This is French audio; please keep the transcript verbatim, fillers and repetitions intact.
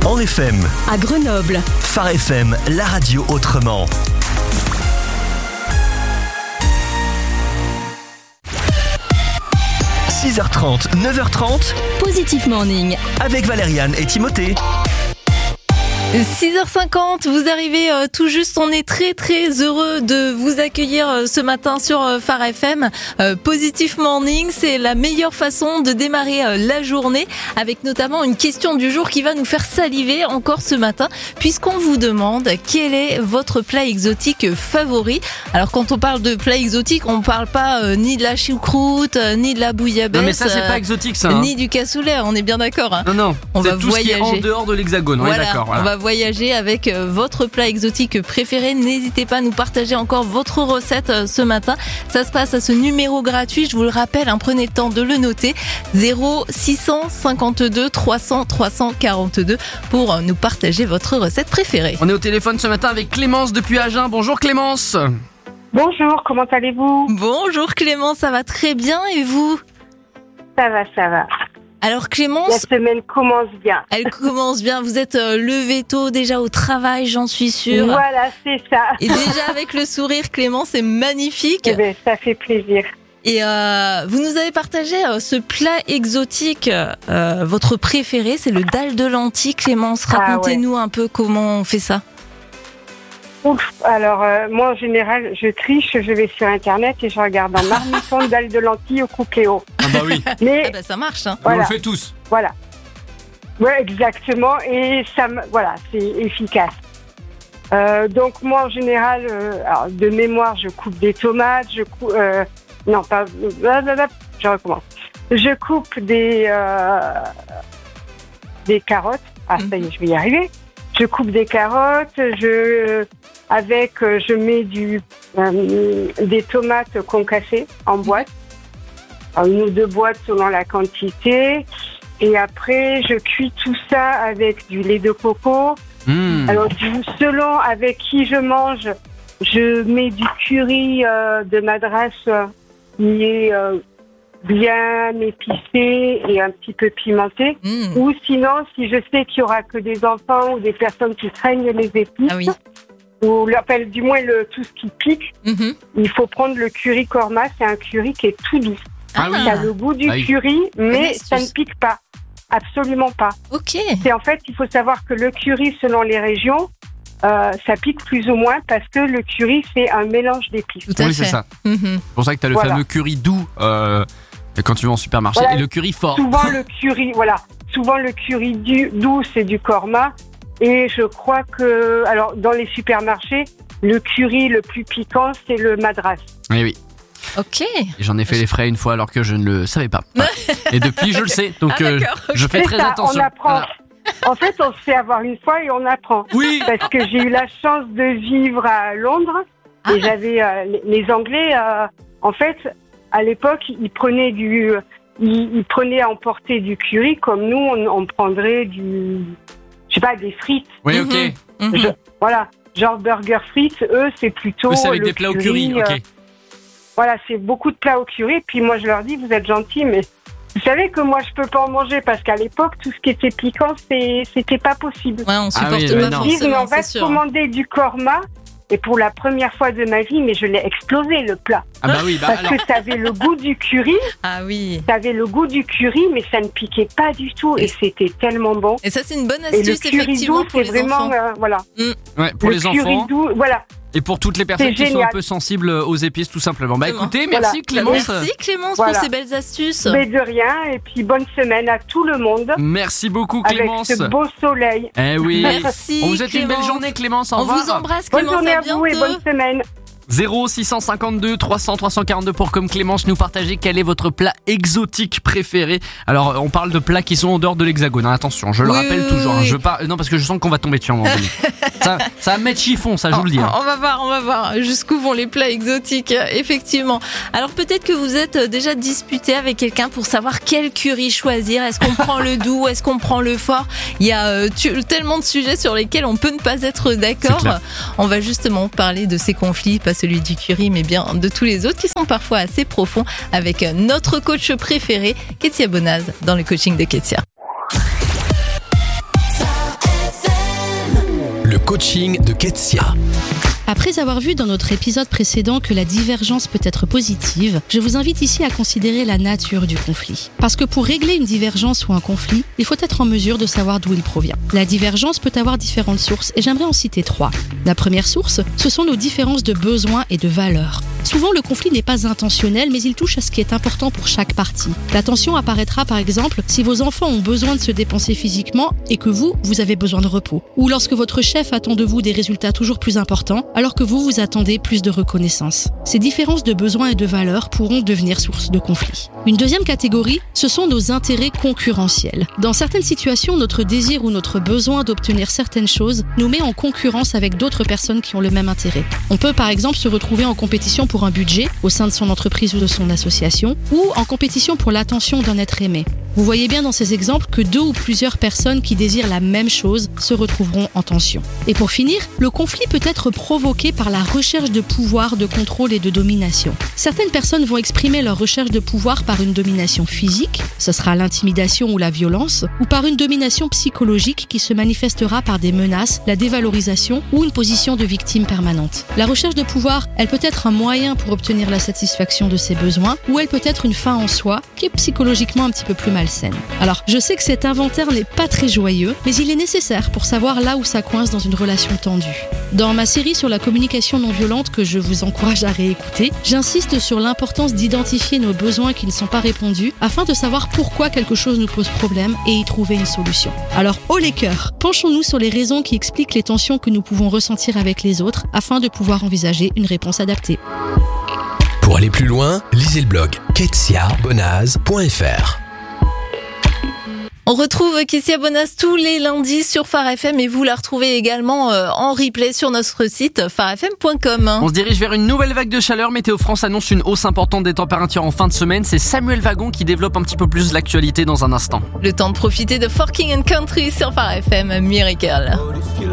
Mans F M. À Grenoble. Phare F M, la radio autrement. six heures trente, neuf heures trente. Positif Morning. Avec Valériane et Timothée. six heures cinquante, vous arrivez euh, tout juste, on est très très heureux de vous accueillir euh, ce matin sur euh, Phare F M. Euh, Positif Morning, c'est la meilleure façon de démarrer euh, la journée, avec notamment une question du jour qui va nous faire saliver encore ce matin, puisqu'on vous demande quel est votre plat exotique favori. Alors quand on parle de plat exotique, on parle pas euh, ni de la choucroute, euh, ni de la bouillabaisse. Non mais ça c'est pas exotique ça. Hein. Ni du cassoulet, on est bien d'accord. Hein. Non non, on c'est va tout voyager. Ce qui est en dehors de l'hexagone, on voilà, est d'accord. Voilà. On va voyager avec votre plat exotique préféré. N'hésitez pas à nous partager encore votre recette ce matin. Ça se passe à ce numéro gratuit, je vous le rappelle, hein, prenez le temps de le noter, zéro six cent cinquante-deux trois cents trois cent quarante-deux pour nous partager votre recette préférée. On est au téléphone ce matin avec Clémence depuis Agen. Bonjour Clémence. Bonjour, comment allez-vous ? Bonjour Clémence, ça va très bien et vous ? Ça va, ça va. Alors Clémence, la semaine commence bien. Elle commence bien, vous êtes euh, levé tôt déjà au travail, j'en suis sûre. Voilà, c'est ça. Et déjà avec le sourire, Clémence, c'est magnifique. Eh bien, ça fait plaisir. Et euh, vous nous avez partagé euh, ce plat exotique, euh, votre préféré, c'est le dalle de lentilles. Clémence, racontez-nous ah ouais. un peu comment on fait ça. Ouf, alors euh, moi en général, je triche, je vais sur internet et je regarde un marmiton de dalle de lentilles au cookéo. Ah bah oui. Mais ah bah ça marche. Hein. Voilà. On le fait tous. Voilà. Ouais, exactement. Et ça, voilà, c'est efficace. Euh, donc moi en général, euh, alors, de mémoire, je coupe des tomates, je coupe, euh, non pas, je recommence. Je coupe des euh, des carottes. Ah ça y est, je vais y arriver. Je coupe des carottes, je avec je mets du euh, des tomates concassées en boîte, une ou deux boîtes selon la quantité, et après je cuis tout ça avec du lait de coco. Mmh. Alors selon avec qui je mange, je mets du curry euh, de Madras qui est euh, bien épicé et un petit peu pimenté. Mmh. Ou sinon, si je sais qu'il y aura que des enfants ou des personnes qui craignent les épices, ah oui. ou l'appelle du moins le tout ce qui pique, mmh. il faut prendre le curry korma. C'est un curry qui est tout doux. Ah oui. Ça a le goût du ah oui. curry, mais ça ne pique pas. Absolument pas. Ok. C'est en fait, il faut savoir que le curry, selon les régions, euh, ça pique plus ou moins parce que le curry, c'est un mélange d'épices. Tout à oui, fait. c'est ça. Mmh. C'est pour ça que tu as le voilà. fameux curry doux euh, quand tu vas en supermarché voilà. Et le curry fort. Souvent le curry, voilà. Souvent le curry du, doux, c'est du korma. Et je crois que, alors dans les supermarchés, le curry le plus piquant, c'est le Madras. Oui, oui. Ok. Et j'en ai fait les frais une fois alors que je ne le savais pas. Voilà. Et depuis, je le sais. Donc, ah, euh, je fais c'est très ça, attention. On apprend. Voilà. En fait, on se fait avoir une fois et on apprend. Oui. Parce que j'ai eu la chance de vivre à Londres. Ah. Et j'avais euh, les, les Anglais, euh, en fait, à l'époque, ils prenaient du, ils, ils prenaient à emporter du curry comme nous, on, on prendrait du, je sais pas, des frites. Oui, ok. Mmh. Je, voilà, genre burger frites. Eux, c'est plutôt. Eux, c'est avec le des plats curry, au curry. Ok. Euh, voilà, c'est beaucoup de plats au curry. Puis moi, je leur dis, vous êtes gentils, mais vous savez que moi, je peux pas en manger parce qu'à l'époque, tout ce qui était piquant, c'est, c'était pas possible. Ouais, on supporte ah oui, pas mais ils disent, mais on va sûr. commander du korma. Et pour la première fois de ma vie, mais je l'ai explosé le plat. Ah bah oui, bah parce alors. que ça avait le goût du curry. Ah oui. Ça avait le goût du curry, mais ça ne piquait pas du tout. Et c'était tellement bon. Et ça, c'est une bonne Et le astuce, curry effectivement, doux, pour c'est les vraiment, enfants. euh, voilà. Mm. Ouais, pour le les curry enfants. doux, voilà. Et pour toutes les personnes C'est qui génial. sont un peu sensibles aux épices, tout simplement. Bah Exactement. écoutez, merci Voilà. Clémence. Merci Clémence Voilà. pour ces belles astuces. Mais de rien. Et puis bonne semaine à tout le monde. Merci beaucoup Clémence. Avec ce beau soleil. Eh oui. Merci. On vous souhaite une belle Clémence. journée Clémence. Au On revoir. vous embrasse Bonne Clémence, journée à à vous et bientôt. bonne semaine. zéro six cent cinquante-deux trois cents trois cent quarante-deux pour comme Clémence nous partager quel est votre plat exotique préféré. Alors on parle de plats qui sont en dehors de l'hexagone, hein, attention, je le oui, rappelle oui, toujours, hein, oui. je veux pas, non parce que je sens qu'on va tomber dessus à un moment donné. ça, ça va mettre chiffon, ça je vous le dis. Hein. On va voir, on va voir jusqu'où vont les plats exotiques, effectivement. Alors peut-être que vous êtes déjà disputé avec quelqu'un pour savoir quel curry choisir. Est-ce qu'on prend le doux, est-ce qu'on prend le fort? Il y a euh, tu, tellement de sujets sur lesquels on peut ne pas être d'accord. On va justement parler de ces conflits, pas celui du curry, mais bien de tous les autres qui sont parfois assez profonds, avec notre coach préféré, Kétia Bonaz, dans le coaching de Kétia. coaching de Ketsia. Après avoir vu dans notre épisode précédent que la divergence peut être positive, je vous invite ici à considérer la nature du conflit. Parce que pour régler une divergence ou un conflit, il faut être en mesure de savoir d'où il provient. La divergence peut avoir différentes sources et j'aimerais en citer trois. La première source, ce sont nos différences de besoins et de valeurs. Souvent, le conflit n'est pas intentionnel, mais il touche à ce qui est important pour chaque partie. La tension apparaîtra par exemple si vos enfants ont besoin de se dépenser physiquement et que vous, vous avez besoin de repos. Ou lorsque votre chef attend de vous des résultats toujours plus importants, alors que vous, vous attendez plus de reconnaissance. Ces différences de besoins et de valeurs pourront devenir source de conflit. Une deuxième catégorie, ce sont nos intérêts concurrentiels. Dans certaines situations, notre désir ou notre besoin d'obtenir certaines choses nous met en concurrence avec d'autres personnes qui ont le même intérêt. On peut par exemple se retrouver en compétition pour un budget au sein de son entreprise ou de son association, ou en compétition pour l'attention d'un être aimé. Vous voyez bien dans ces exemples que deux ou plusieurs personnes qui désirent la même chose se retrouveront en tension. Et pour finir, le conflit peut être provoqué par la recherche de pouvoir, de contrôle et de domination. Certaines personnes vont exprimer leur recherche de pouvoir par une domination physique, ce sera l'intimidation ou la violence, ou par une domination psychologique qui se manifestera par des menaces, la dévalorisation ou une position de victime permanente. La recherche de pouvoir, elle peut être un moyen pour obtenir la satisfaction de ses besoins, ou elle peut être une fin en soi qui est psychologiquement un petit peu plus malsaine. Alors, je sais que cet inventaire n'est pas très joyeux, mais il est nécessaire pour savoir là où ça coince dans une relation tendue. Dans ma série sur la communication non violente que je vous encourage à réécouter, j'insiste sur l'importance d'identifier nos besoins qui ne sont pas répondus afin de savoir pourquoi quelque chose nous pose problème et y trouver une solution. Alors, haut les cœurs, penchons-nous sur les raisons qui expliquent les tensions que nous pouvons ressentir avec les autres afin de pouvoir envisager une réponse adaptée. Pour aller plus loin, lisez le blog ketsia bonaz point f r. On retrouve Ketsia Bonaz tous les lundis sur Phare F M et vous la retrouvez également en replay sur notre site phare f m point com. On se dirige vers une nouvelle vague de chaleur. Météo France annonce une hausse importante des températures en fin de semaine. C'est Samuel Wagon qui développe un petit peu plus l'actualité dans un instant. Le temps de profiter de Forking and Country sur Phare F M, Miracle.